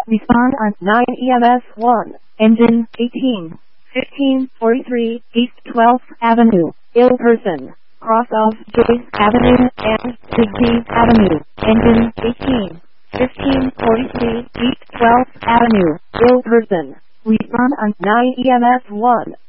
Respond on 9 EMS 1. Engine 18. 1543 East 12th Avenue. Ill person. Cross of Joyce Avenue and Digby Avenue. Engine 18. 1543 East 12th Avenue. Ill person. Respond on 9 EMS 1.